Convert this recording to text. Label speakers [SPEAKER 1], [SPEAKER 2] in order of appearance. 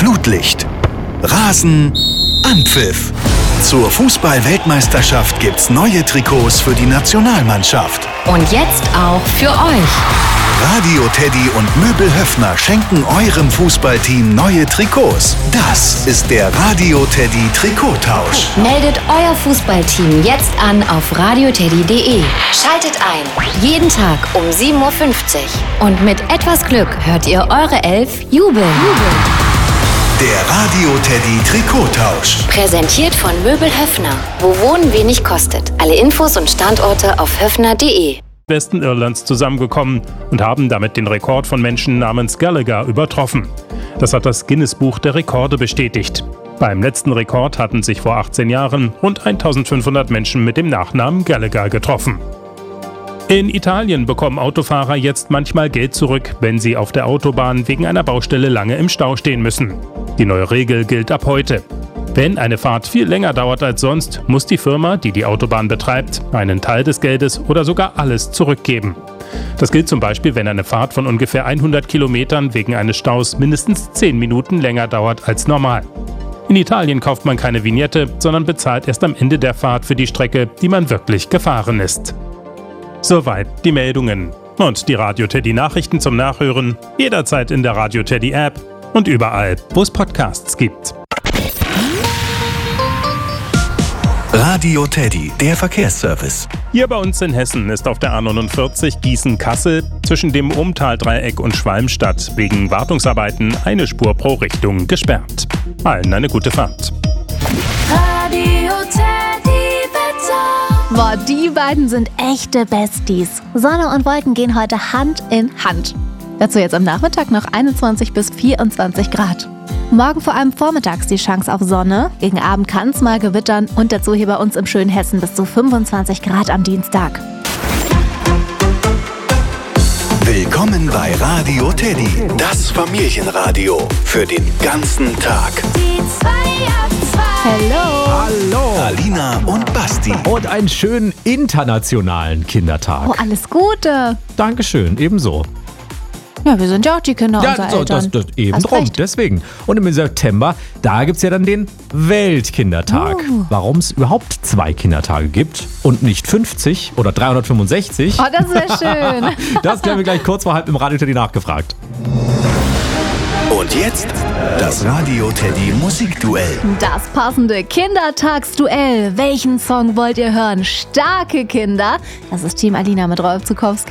[SPEAKER 1] Flutlicht. Rasen, Anpfiff. Zur Fußball-Weltmeisterschaft gibt's neue Trikots für die Nationalmannschaft.
[SPEAKER 2] Und jetzt auch für euch.
[SPEAKER 1] Radio Teddy und Möbel Höffner schenken eurem Fußballteam neue Trikots. Das ist der Radio Teddy Trikottausch.
[SPEAKER 2] Meldet euer Fußballteam jetzt an auf radioteddy.de. Schaltet ein. Jeden Tag um 7.50 Uhr. Und mit etwas Glück hört ihr eure Elf jubeln.
[SPEAKER 1] Der Radio Teddy Trikottausch.
[SPEAKER 2] Präsentiert von Möbel Höffner. Wo Wohnen wenig kostet. Alle Infos und Standorte auf höffner.de.
[SPEAKER 3] Westen Irlands zusammengekommen und haben damit den Rekord von Menschen namens Gallagher übertroffen. Das hat das Guinness-Buch der Rekorde bestätigt. Beim letzten Rekord hatten sich vor 18 Jahren rund 1500 Menschen mit dem Nachnamen Gallagher getroffen. In Italien bekommen Autofahrer jetzt manchmal Geld zurück, wenn sie auf der Autobahn wegen einer Baustelle lange im Stau stehen müssen. Die neue Regel gilt ab heute. Wenn eine Fahrt viel länger dauert als sonst, muss die Firma, die die Autobahn betreibt, einen Teil des Geldes oder sogar alles zurückgeben. Das gilt zum Beispiel, wenn eine Fahrt von ungefähr 100 Kilometern wegen eines Staus mindestens 10 Minuten länger dauert als normal. In Italien kauft man keine Vignette, sondern bezahlt erst am Ende der Fahrt für die Strecke, die man wirklich gefahren ist. Soweit die Meldungen. Und die Radio Teddy Nachrichten zum Nachhören jederzeit in der Radio Teddy App und überall, wo es Podcasts gibt.
[SPEAKER 1] Radio Teddy, der Verkehrsservice.
[SPEAKER 3] Hier bei uns in Hessen ist auf der A49 Gießen-Kassel zwischen dem Umtaldreieck und Schwalmstadt wegen Wartungsarbeiten eine Spur pro Richtung gesperrt. Allen eine gute Fahrt.
[SPEAKER 4] Radio Teddy Wetter.
[SPEAKER 5] Boah, die beiden sind echte Besties. Sonne und Wolken gehen heute Hand in Hand. Dazu jetzt am Nachmittag noch 21 bis 24 Grad. Morgen vor allem vormittags die Chance auf Sonne. Gegen Abend kann es mal gewittern und dazu hier bei uns im schönen Hessen bis zu 25 Grad am Dienstag.
[SPEAKER 1] Willkommen bei Radio Teddy, das Familienradio für den ganzen Tag.
[SPEAKER 4] Die 2 ab 2.
[SPEAKER 5] Hello.
[SPEAKER 6] Hallo.
[SPEAKER 1] Alina und Basti.
[SPEAKER 6] Und einen schönen internationalen Kindertag.
[SPEAKER 5] Oh, alles Gute.
[SPEAKER 6] Dankeschön, ebenso.
[SPEAKER 5] Ja, wir sind ja auch die Kinder unserer Eltern.
[SPEAKER 6] Das eben
[SPEAKER 5] Hast
[SPEAKER 6] drum,
[SPEAKER 5] recht.
[SPEAKER 6] deswegen. Und im September, da gibt es ja dann den Weltkindertag. Warum es überhaupt 2 Kindertage gibt und nicht 50 oder 365.
[SPEAKER 5] Oh, das wäre schön.
[SPEAKER 6] Das klären wir gleich kurz vor halb im Radio Teddy nachgefragt.
[SPEAKER 1] Und jetzt das Radio Teddy Musikduell.
[SPEAKER 5] Das passende Kindertagsduell. Welchen Song wollt ihr hören? Starke Kinder. Das ist Team Alina mit Rolf Zukowski.